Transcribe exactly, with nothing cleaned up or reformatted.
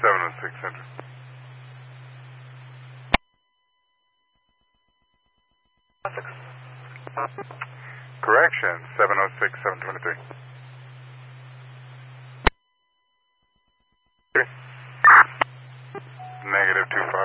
seven oh six Central. Correction, seven oh six, seven twenty-three. Negative two five.